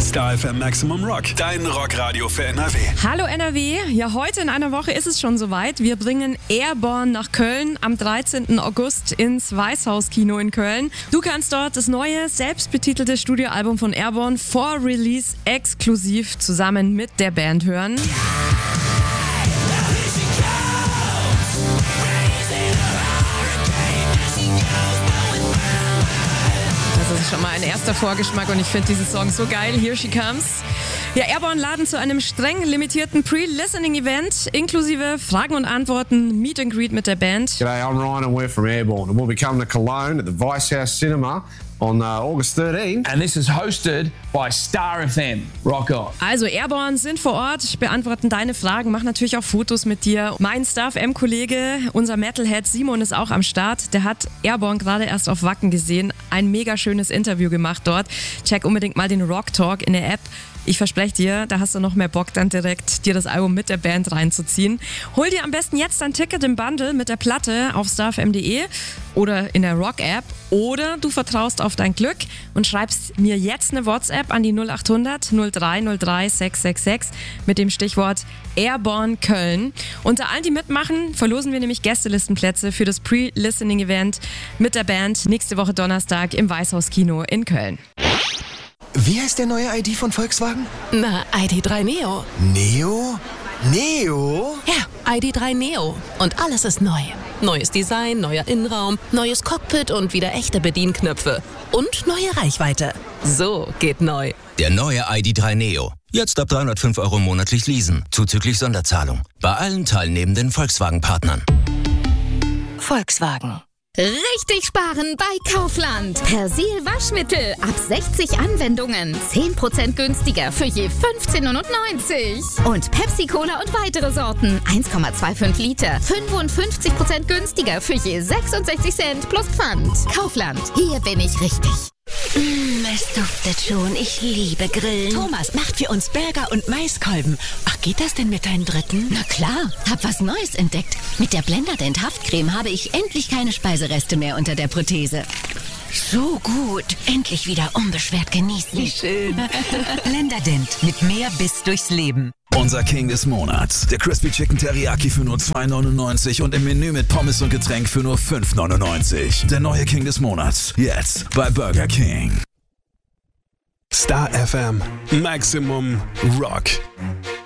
Star FM Maximum Rock, dein Rockradio für NRW. Hallo NRW, ja heute in einer Woche ist es schon soweit. Wir bringen Airborne nach Köln am 13. August ins Weißhaus-Kino in Köln. Du kannst dort das neue, selbstbetitelte Studioalbum von Airborne vor Release exklusiv zusammen mit der Band hören. Das ist schon mal ein erster Vorgeschmack und ich finde diesen Song so geil. Here She Comes. Ja, Airborne laden zu einem streng limitierten Pre-Listening-Event inklusive Fragen und Antworten, Meet and Greet mit der Band. G'day, I'm Ryan and we're from Airborne and we'll be coming to Cologne at the Vice House Cinema on August 13. And this is hosted by Star FM. Rock on. Also Airborne sind vor Ort, beantworten deine Fragen, machen natürlich auch Fotos mit dir. Mein Star FM-Kollege, unser Metalhead Simon ist auch am Start. Der hat Airborne gerade erst auf Wacken gesehen. Ein mega schönes Interview gemacht dort. Check unbedingt mal den Rock Talk in der App. Ich verspreche dir, da hast du noch mehr Bock, dann direkt dir das Album mit der Band reinzuziehen. Hol dir am besten jetzt ein Ticket im Bundle mit der Platte auf starfm.de oder in der Rock-App oder du vertraust auf dein Glück und schreibst mir jetzt eine WhatsApp an die 0800 0303 666 mit dem Stichwort Airborne Köln. Unter allen, die mitmachen, verlosen wir nämlich Gästelistenplätze für das Pre-Listening-Event mit der Band nächste Woche Donnerstag im Weißhaus-Kino in Köln. Wie heißt der neue ID von Volkswagen? Na, ID3 Neo. Neo? Neo? Ja, ID3 Neo. Und alles ist neu. Neues Design, neuer Innenraum, neues Cockpit und wieder echte Bedienknöpfe. Und neue Reichweite. So geht neu. Der neue ID3 Neo. Jetzt ab 305 € monatlich leasen, zuzüglich Sonderzahlung. Bei allen teilnehmenden Volkswagen-Partnern. Volkswagen. Richtig sparen bei Kaufland. Persil Waschmittel ab 60 Anwendungen. 10% günstiger für je 15,99 €. Und Pepsi Cola und weitere Sorten. 1,25 Liter. 55% günstiger für je 66 Cent plus Pfand. Kaufland. Hier bin ich richtig. Es duftet schon. Ich liebe Grillen. Thomas macht für uns Burger und Maiskolben. Ach, geht das denn mit deinem dritten? Na klar, hab was Neues entdeckt. Mit der Blenderdent Haftcreme habe ich endlich keine Speisereste mehr unter der Prothese. So gut. Endlich wieder unbeschwert genießen. Wie schön. Blenderdent mit mehr Biss durchs Leben. Unser King des Monats. Der Crispy Chicken Teriyaki für nur 2,99 und im Menü mit Pommes und Getränk für nur 5,99. Der neue King des Monats. Jetzt bei Burger King. Star FM. Maximum Rock.